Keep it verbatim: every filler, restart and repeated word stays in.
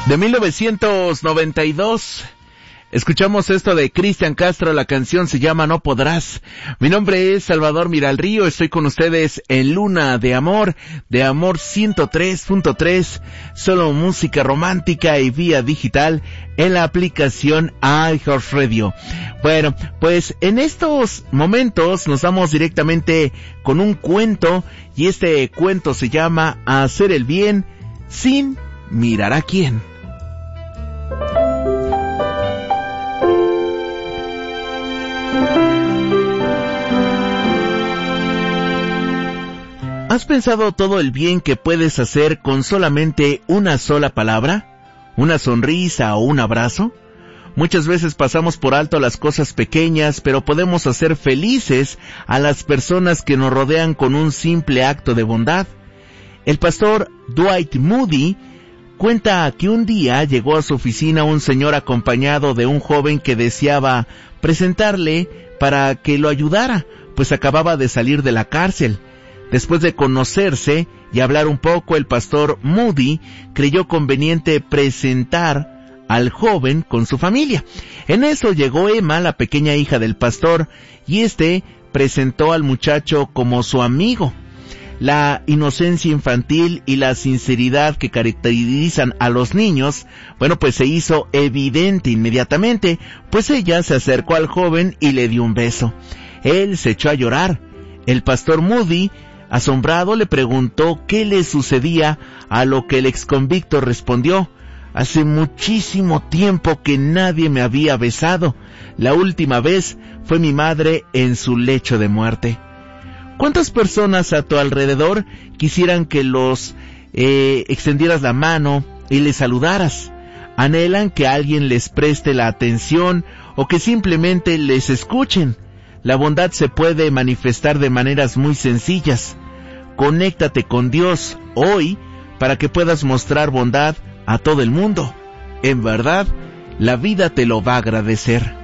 De mil novecientos noventa y dos, escuchamos esto de Cristian Castro, la canción se llama No Podrás. Mi nombre es Salvador Miralrío, estoy con ustedes en Luna de Amor, de Amor ciento tres punto tres, solo música romántica y vía digital en la aplicación iHeartRadio. Bueno, pues en estos momentos nos vamos directamente con un cuento, y este cuento se llama Hacer el bien sin mirar a quién. ¿Has pensado todo el bien que puedes hacer con solamente una sola palabra? ¿Una sonrisa o un abrazo? Muchas veces pasamos por alto las cosas pequeñas, pero podemos hacer felices a las personas que nos rodean con un simple acto de bondad. El pastor Dwight Moody cuenta que un día llegó a su oficina un señor acompañado de un joven que deseaba presentarle para que lo ayudara, pues acababa de salir de la cárcel. Después de conocerse y hablar un poco, el pastor Moody creyó conveniente presentar al joven con su familia. En eso llegó Emma, la pequeña hija del pastor, y este presentó al muchacho como su amigo. La inocencia infantil y la sinceridad que caracterizan a los niños, bueno, pues se hizo evidente inmediatamente, pues ella se acercó al joven y le dio un beso. Él se echó a llorar. El pastor Moody, asombrado, le preguntó qué le sucedía, a lo que el exconvicto respondió: hace muchísimo tiempo que nadie me había besado. La última vez fue mi madre en su lecho de muerte. ¿Cuántas personas a tu alrededor quisieran que los eh, extendieras la mano y les saludaras? Anhelan que alguien les preste la atención o que simplemente les escuchen. La bondad se puede manifestar de maneras muy sencillas. Conéctate con Dios hoy para que puedas mostrar bondad a todo el mundo. En verdad, la vida te lo va a agradecer.